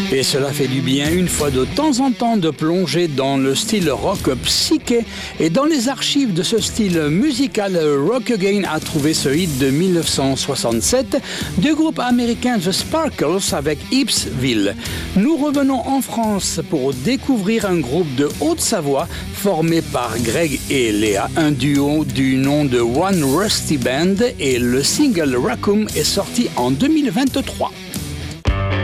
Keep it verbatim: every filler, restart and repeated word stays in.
Et cela fait du bien une fois de temps en temps de plonger dans le style rock psyché. Et dans les archives de ce style musical, Rock Again a trouvé ce hit de dix-neuf cent soixante-sept du groupe américain The Sparkles avec Ipsville. Nous revenons en France pour découvrir un groupe de Haute-Savoie formé par Greg et Léa, un duo du nom de One Rusty Band, et le single Raccoon est sorti en deux mille vingt-trois.